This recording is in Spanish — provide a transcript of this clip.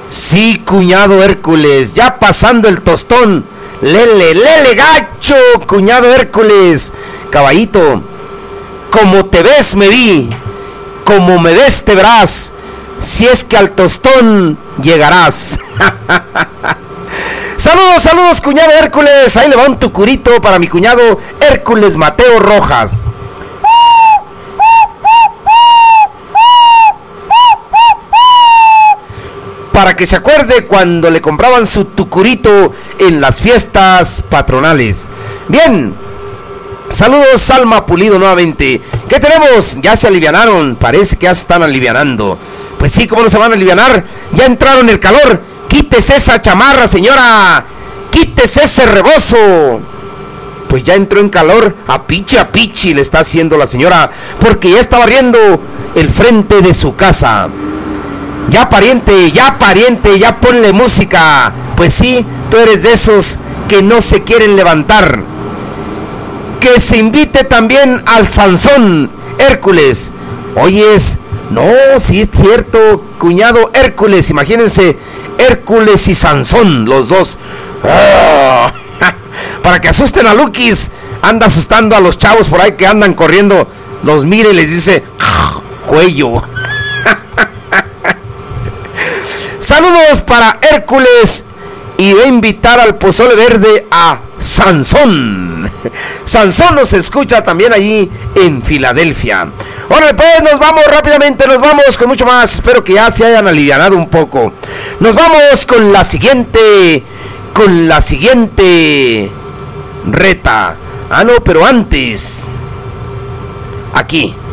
Sí, cuñado Hércules, ya pasando el tostón. Lele, lele, gacho, cuñado Hércules. Caballito, como te ves me vi, como me ves te verás, si es que al tostón llegarás. Saludos, saludos, cuñado Hércules. Ahí le va un tucurito para mi cuñado Hércules Mateo Rojas. Para que se acuerde cuando le compraban su tucurito en las fiestas patronales. Bien, saludos, Salma Pulido nuevamente. ¿Qué tenemos? Ya se alivianaron, parece que ya se están alivianando. Pues sí, ¿cómo no se van a alivianar? Ya entraron el calor. Quítese esa chamarra, señora. Quítese ese rebozo. Pues ya entró en calor. A pichi le está haciendo la señora, porque ya está barriendo el frente de su casa. Ya pariente, ya ponle música. Pues sí, tú eres de esos que no se quieren levantar. Que se invite también al Sansón Hércules. Oyes, no, sí es cierto, cuñado Hércules. Imagínense, Hércules y Sansón, los dos. ¡Oh! Para que asusten a Lukis. Anda asustando a los chavos por ahí que andan corriendo. Los mire y les dice, cuello. Saludos para Hércules. Y voy a invitar al pozole verde a Sansón. Sansón nos escucha también allí en Filadelfia. Bueno, pues nos vamos rápidamente, nos vamos con mucho más. Espero que ya se hayan alivianado un poco. Nos vamos con la siguiente reta. Ah, no, pero antes, aquí